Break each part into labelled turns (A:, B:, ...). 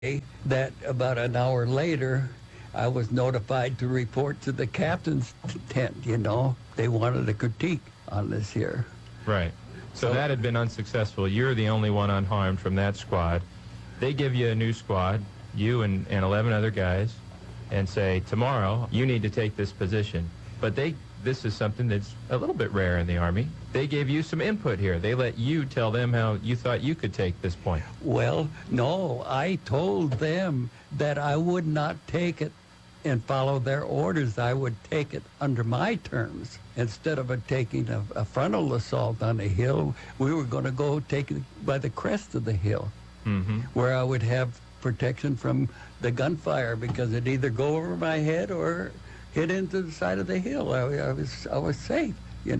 A: that about an hour later, I was notified to report to the captain's tent, They wanted a critique on this here.
B: Right. So that had been unsuccessful. You're the only one unharmed from that squad. They give you a new squad, you and 11 other guys, and say, tomorrow, you need to take this position. But this is something that's a little bit rare in the Army. They gave you some input here. They let you tell them how you thought you could take this point.
A: Well, no, I told them that I would not take it and follow their orders. I would take it under my terms. Instead of taking a frontal assault on a hill, we were going to go take it by the crest of the hill, where I would have protection from the gunfire, because it'd either go over my head or hit into the side of the hill. I was safe,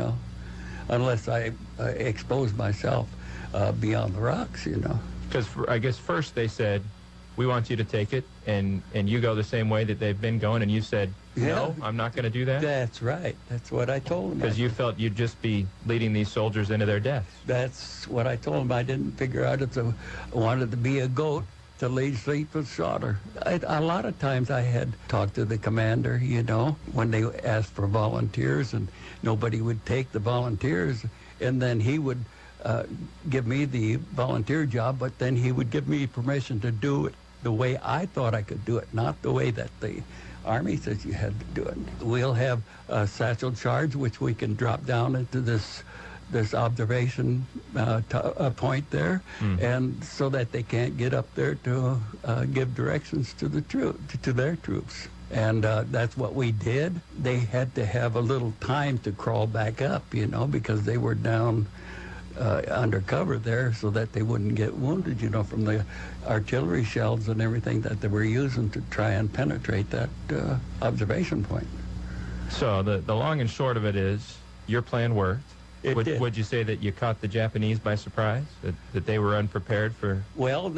A: unless I exposed myself beyond the rocks,
B: Because I guess first they said, we want you to take it, and you go the same way that they've been going, and you said, no, I'm not going to do that?
A: That's right. That's what I told them.
B: Because you felt you'd just be leading these soldiers into their deaths.
A: That's what I told them. I didn't figure out if I wanted to be a goat to lead sleep with slaughter. A lot of times I had talked to the commander, when they asked for volunteers, and nobody would take the volunteers, and then he would give me the volunteer job, but then he would give me permission to do it the way I thought I could do it, not the way that the Army says you had to do it. We'll have a satchel charge, which we can drop down into this observation point there, and so that they can't get up there to give directions to their troops. And that's what we did. They had to have a little time to crawl back up, because they were down under cover there, so that they wouldn't get wounded, from the artillery shells and everything that they were using to try and penetrate that observation point.
B: So the long and short of it is, your plan worked. Would you say that you caught the Japanese by surprise, that they were unprepared for?
A: Well,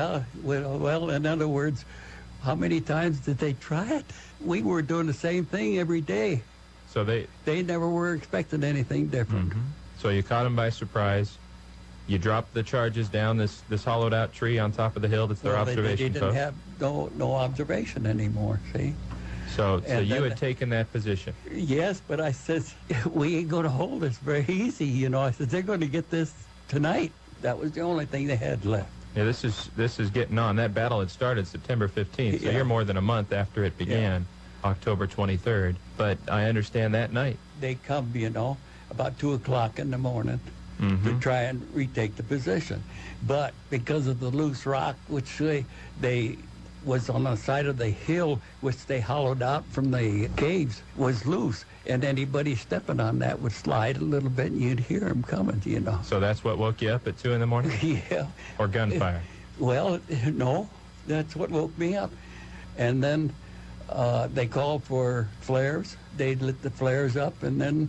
A: in other words, how many times did they try it? We were doing the same thing every day.
B: So
A: they never were expecting anything different.
B: So you caught them by surprise. You dropped the charges down this hollowed out tree on top of the hill that's their observation
A: post.
B: They
A: didn't have no observation anymore, see?
B: So you had taken that position.
A: Yes, but I said, we ain't going to hold this very easy, I said, they're going to get this tonight. That was the only thing they had left.
B: Yeah, this is getting on. That battle had started September 15th, so you're more than a month after it began, October 23rd. But I understand that night.
A: They come, about 2 o'clock in the morning to try and retake the position. But because of the loose rock, which they was on the side of the hill, which they hollowed out from the caves, was loose. And anybody stepping on that would slide a little bit, and you'd hear them coming,
B: So that's what woke you up at 2 in the morning?
A: Yeah.
B: Or gunfire?
A: Well, no, that's what woke me up. And then they called for flares. They lit the flares up, and then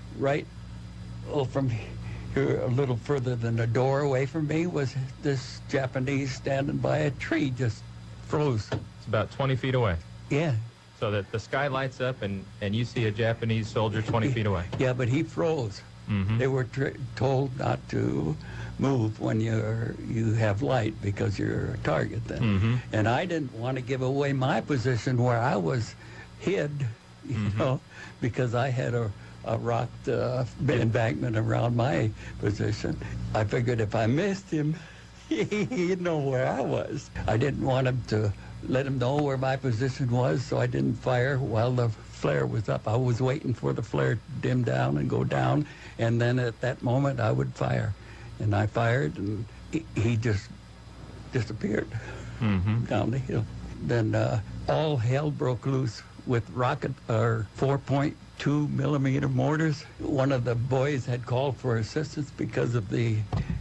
A: from here a little further than the door away from me was this Japanese standing by a tree, just froze.
B: It's about 20 feet away.
A: Yeah.
B: So that the sky lights up and you see a Japanese soldier 20 feet away.
A: Yeah, but he froze. They were told not to move when you have light, because you're a target then. And I didn't want to give away my position where I was hid, because I had a rocked embankment around my position. I figured if I missed him, he'd know where I was. I didn't want him to let him know where my position was, so I didn't fire while the flare was up. I was waiting for the flare to dim down and go down, and then at that moment I would fire. And I fired, and he just disappeared down the hill. Then all hell broke loose with rocket or 4.2 millimeter mortars. One of the boys had called for assistance because of the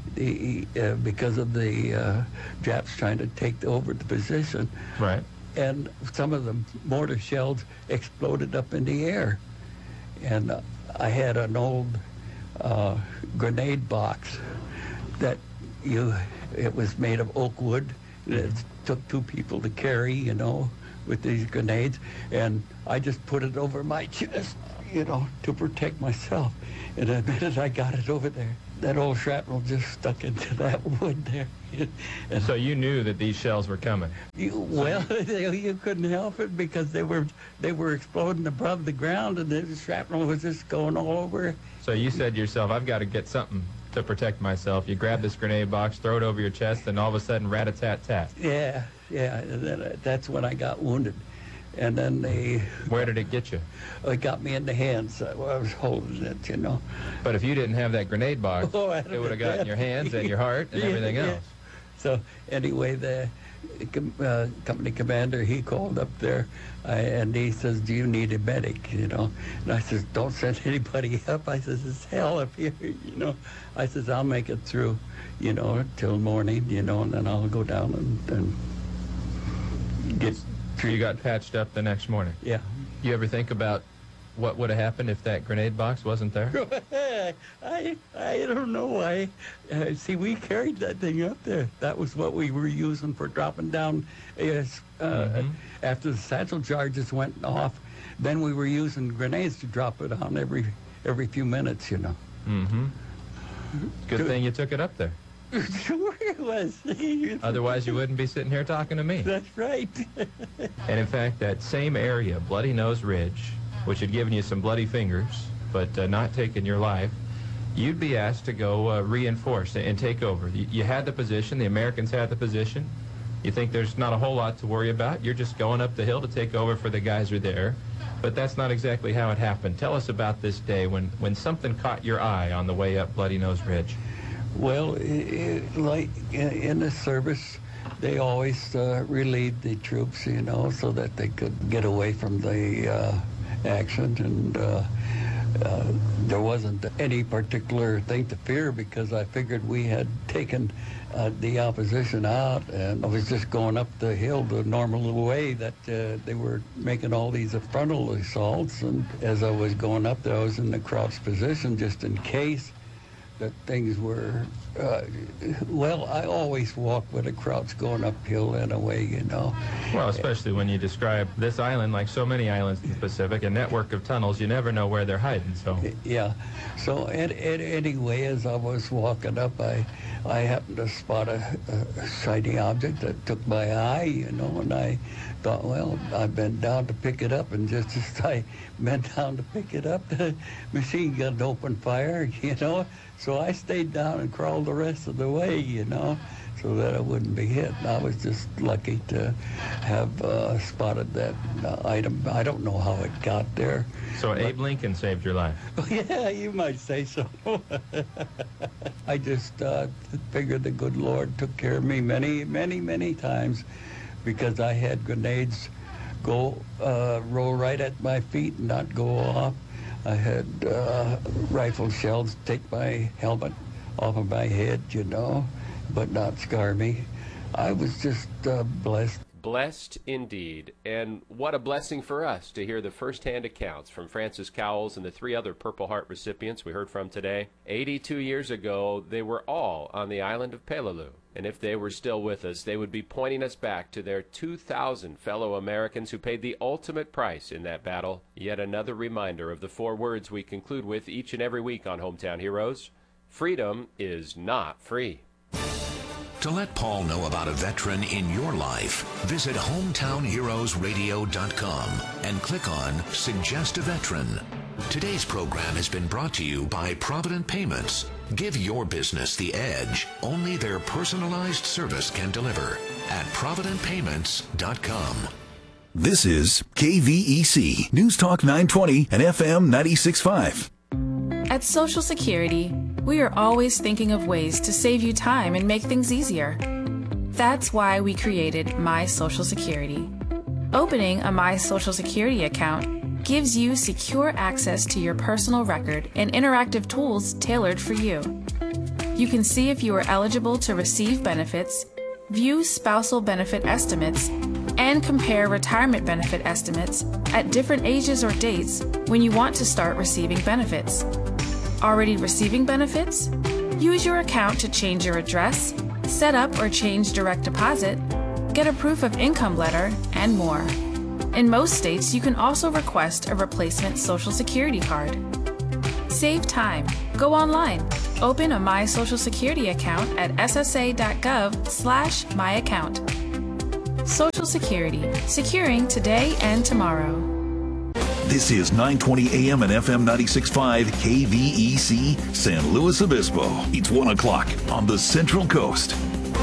A: Japs trying to take over the position.
B: Right.
A: And some of the mortar shells exploded up in the air. And I had an old grenade box that it was made of oak wood. It took 2 people to carry, with these grenades. And I just put it over my chest, to protect myself. And the minute I got it over there, that old shrapnel just stuck into that wood there.
B: And so you knew that these shells were coming.
A: You couldn't help it because they were exploding above the ground, and the shrapnel was just going all over.
B: So you said to yourself, I've got to get something to protect myself. You grab this grenade box, throw it over your chest, and all of a sudden, rat-a-tat-tat.
A: Yeah. And then, that's when I got wounded. And then
B: Where did it get you?
A: It got me in the hands. I was holding it, you know.
B: But if you didn't have that grenade box, it would have gotten your hands and your heart and everything else.
A: So anyway, the company commander, he called up there, and he says, "Do you need a medic?" You know, and I says, "Don't send anybody up." I says, "It's hell up here," you know. I says, "I'll make it through, you know, till morning, you know, and then I'll go down and get."
B: You got patched up the next morning.
A: Yeah.
B: You ever think about what would have happened if that grenade box wasn't there?
A: I don't know. See, we carried that thing up there. That was what we were using for dropping down. After the satchel charges went off, then we were using grenades to drop it on every few minutes, you know.
B: Mm-hmm. Good thing you took it up there.
A: Sure it was.
B: Otherwise, you wouldn't be sitting here talking to me.
A: That's right.
B: And in fact, that same area, Bloody Nose Ridge, which had given you some bloody fingers, but not taken your life, you'd be asked to go reinforce and take over. You had the position. The Americans had the position. You think there's not a whole lot to worry about. You're just going up the hill to take over for the guys who are there. But that's not exactly how it happened. Tell us about this day when something caught your eye on the way up Bloody Nose Ridge.
A: Well, like in the service, they always relieved the troops, you know, so that they could get away from the action. And there wasn't any particular thing to fear because I figured we had taken the opposition out, and I was just going up the hill the normal way that they were making all these frontal assaults. And as I was going up there, I was in the crouched position just in case that things were, I always walk with a crouch going uphill in a way, you know.
B: Well, especially when you describe this island, like so many islands in the Pacific, a network of tunnels, you never know where they're hiding, so.
A: Yeah. So anyway, as I was walking up, I happened to spot a shiny object that took my eye, you know, and I thought, well, I bent down to pick it up, and just as I bent down to pick it up, the machine gun opened fire, you know. So I stayed down and crawled the rest of the way, you know, so that I wouldn't be hit. And I was just lucky to have spotted that item. I don't know how it got there.
B: So Abe Lincoln saved your life?
A: Yeah, you might say so. I just figured the good Lord took care of me many, many, many times because I had grenades roll right at my feet and not go off. I had rifle shells take my helmet off of my head, you know, but not scar me. I was just blessed.
C: Blessed indeed. And what a blessing for us to hear the first-hand accounts from Francis Cowles and the 3 other Purple Heart recipients we heard from today. 82 years ago, they were all on the island of Peleliu. And if they were still with us, they would be pointing us back to their 2,000 fellow Americans who paid the ultimate price in that battle. Yet another reminder of the 4 words we conclude with each and every week on Hometown Heroes. Freedom is not free.
D: To let Paul know about a veteran in your life, visit hometownheroesradio.com and click on Suggest a Veteran. Today's program has been brought to you by Provident Payments. Give your business the edge only their personalized service can deliver at providentpayments.com.
E: This is KVEC News Talk 920 and FM 96.5.
F: At Social Security, we are always thinking of ways to save you time and make things easier. That's why we created My Social Security. Opening a My Social Security account gives you secure access to your personal record and interactive tools tailored for you. You can see if you are eligible to receive benefits, view spousal benefit estimates, and compare retirement benefit estimates at different ages or dates when you want to start receiving benefits. Already receiving benefits? Use your account to change your address, set up or change direct deposit, get a proof of income letter, and more. In most states, you can also request a replacement Social Security card. Save time. Go online. Open a My Social Security account at ssa.gov/myaccount. Social Security, securing today and tomorrow.
E: This is 920 AM and FM 96.5 KVEC San Luis Obispo. It's 1 o'clock on the Central Coast.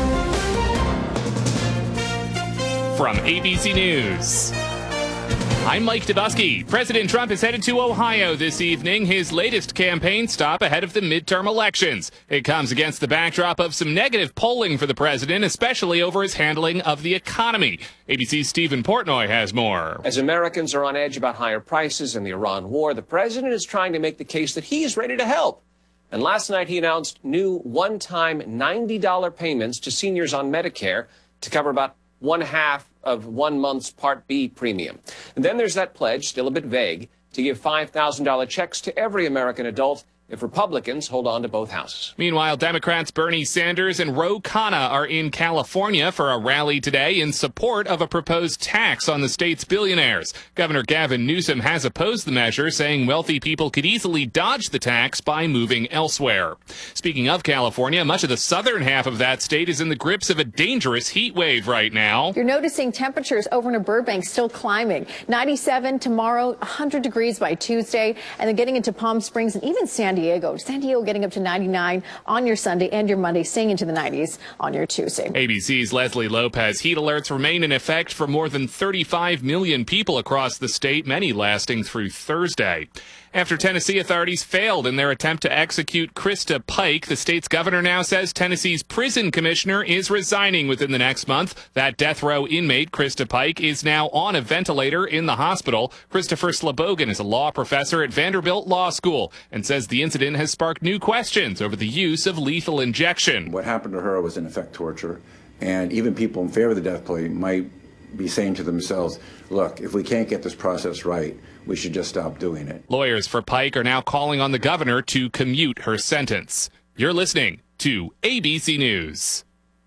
G: From ABC News, I'm Mike Dubusky. President Trump is headed to Ohio this evening, his latest campaign stop ahead of the midterm elections. It comes against the backdrop of some negative polling for the president, especially over his handling of the economy. ABC's Stephen Portnoy has more.
H: As Americans are on edge about higher prices and the Iran war, the president is trying to make the case that he is ready to help. And last night he announced new one-time $90 payments to seniors on Medicare to cover about one half of 1 month's Part B premium. And then there's that pledge, still a bit vague, to give $5,000 checks to every American adult if Republicans hold on to both houses.
G: Meanwhile, Democrats Bernie Sanders and Ro Khanna are in California for a rally today in support of a proposed tax on the state's billionaires. Governor Gavin Newsom has opposed the measure, saying wealthy people could easily dodge the tax by moving elsewhere. Speaking of California, much of the southern half of that state is in the grips of a dangerous heat wave right now.
I: You're noticing temperatures over near Burbank still climbing. 97 tomorrow, 100 degrees by Tuesday, and then getting into Palm Springs and even San Diego getting up to 99 on your Sunday and your Monday, staying into the 90s on your Tuesday.
G: ABC's Leslie Lopez. Heat alerts remain in effect for more than 35 million people across the state, many lasting through Thursday. After Tennessee authorities failed in their attempt to execute Krista Pike, the state's governor now says Tennessee's prison commissioner is resigning within the next month. That death row inmate, Krista Pike, is now on a ventilator in the hospital. Christopher Slebogan is a law professor at Vanderbilt Law School and says the incident has sparked new questions over the use of lethal injection.
J: What happened to her was in effect torture, and even people in favor of the death penalty might be saying to themselves, look, if we can't get this process right, we should just stop doing it.
G: Lawyers for Pike are now calling on the governor to commute her sentence. You're listening to ABC News.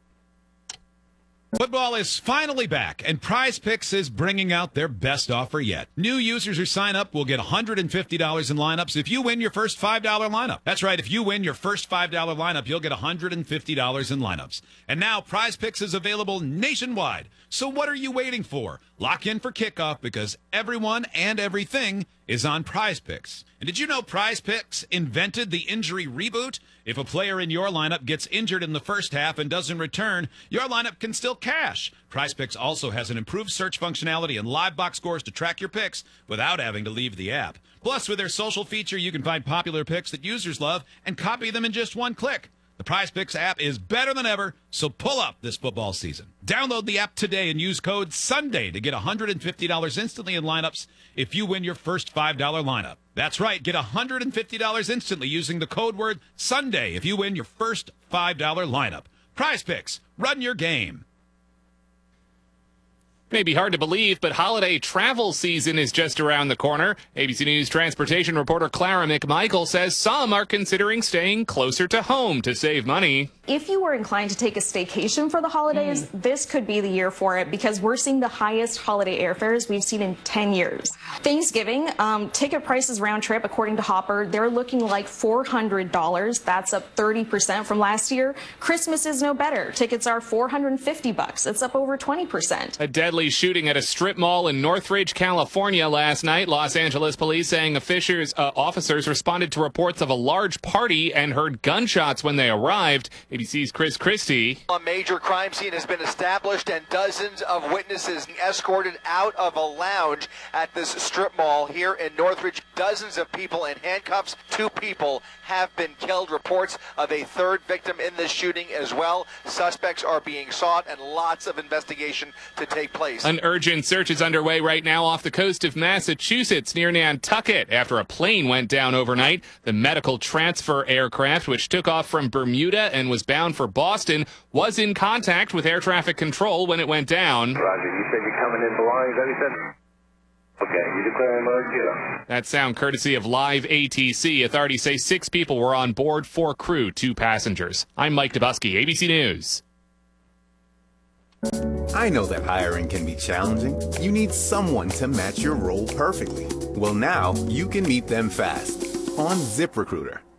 K: Football is finally back, and Prize Picks is bringing out their best offer yet. New users who sign up will get $150 in lineups if you win your first $5 lineup. That's right, if you win your first $5 lineup, you'll get $150 in lineups. And now Prize Picks is available nationwide. So what are you waiting for? Lock in for kickoff because everyone and everything is on Prize Picks. And did you know Prize Picks invented the injury reboot? If a player in your lineup gets injured in the first half and doesn't return, your lineup can still cash. Prize Picks also has an improved search functionality and live box scores to track your picks without having to leave the app. Plus, with their social feature, you can find popular picks that users love and copy them in just one click. The Prize Picks app is better than ever, so pull up this football season. Download the app today and use code SUNDAY to get $150 instantly in lineups if you win your first $5 lineup. That's right, get $150 instantly using the code word SUNDAY if you win your first $5 lineup. Prize Picks, run your game.
G: May be hard to believe, but holiday travel season is just around the corner. ABC News transportation reporter Clara McMichael says some are considering staying closer to home to save money.
L: If you were inclined to take a staycation for the holidays, this could be the year for it because we're seeing the highest holiday airfares we've seen in 10 years. Thanksgiving, ticket prices round trip, according to Hopper, they're looking like $400. That's up 30% from last year. Christmas is no better. Tickets are $450. It's up over 20%.
G: A deadly shooting at a strip mall in Northridge, California last night. Los Angeles police saying officers responded to reports of a large party and heard gunshots when they arrived. ABC's Chris Christie.
M: A major crime scene has been established and dozens of witnesses escorted out of a lounge at this strip mall here in Northridge. Dozens of people in handcuffs. 2 people have been killed. Reports of a third victim in this shooting as well. Suspects are being sought and lots of investigation to take place.
G: An urgent search is underway right now off the coast of Massachusetts near Nantucket after a plane went down overnight. The medical transfer aircraft, which took off from Bermuda and was bound for Boston, was in contact with air traffic control when it went down.
N: Roger, you said you're coming in belongings, that he said? Okay, you declaring emergency?
G: That sound courtesy of Live ATC. Authorities say 6 people were on board, 4 crew, 2 passengers. I'm Mike Dubusky, ABC News.
O: I know that hiring can be challenging. You need someone to match your role perfectly. Well, now you can meet them fast on ZipRecruiter.